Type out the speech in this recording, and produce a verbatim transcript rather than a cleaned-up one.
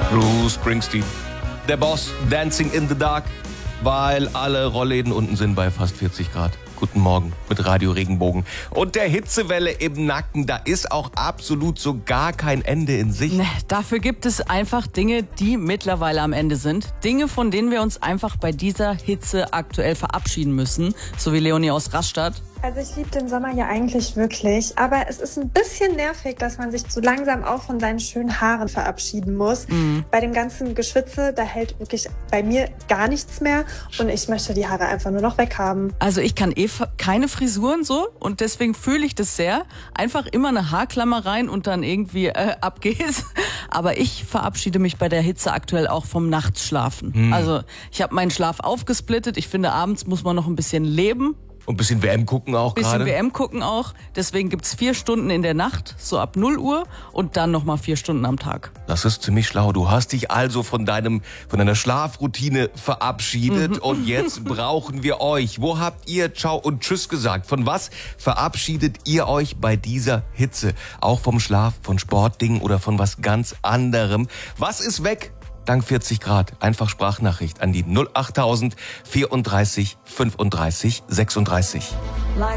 Bruce Springsteen. Der Boss, Dancing in the Dark, weil alle Rollläden unten sind bei fast vierzig Grad. Guten Morgen mit Radio Regenbogen. Und der Hitzewelle im Nacken, da ist auch absolut so gar kein Ende in Sicht. Ne, dafür gibt es einfach Dinge, die mittlerweile am Ende sind. Dinge, von denen wir uns einfach bei dieser Hitze aktuell verabschieden müssen. So wie Leonie aus Rastatt. Also ich liebe den Sommer ja eigentlich wirklich, aber es ist ein bisschen nervig, dass man sich so langsam auch von seinen schönen Haaren verabschieden muss. Mhm. Bei dem ganzen Geschwitze, da hält wirklich bei mir gar nichts mehr und ich möchte die Haare einfach nur noch weghaben. Also ich kann eh keine Frisuren so und deswegen fühle ich das sehr. Einfach immer eine Haarklammer rein und dann irgendwie äh, ab geht's. Aber ich verabschiede mich bei der Hitze aktuell auch vom Nachtsschlafen. Mhm. Also ich habe meinen Schlaf aufgesplittet. Ich finde, abends muss man noch ein bisschen leben. Und ein bisschen W M gucken auch gerade. Bisschen W M gucken auch. Deswegen gibt's vier Stunden in der Nacht, so ab null Uhr und dann nochmal vier Stunden am Tag. Das ist ziemlich schlau. Du hast dich also von deinem, von deiner Schlafroutine verabschiedet mhm. und jetzt brauchen wir euch. Wo habt ihr Ciao und Tschüss gesagt? Von was verabschiedet ihr euch bei dieser Hitze? Auch vom Schlaf, von Sportdingen oder von was ganz anderem? Was ist weg? Dank vierzig Grad. Einfach Sprachnachricht an die null achttausend vierunddreißig fünfunddreißig sechsunddreißig.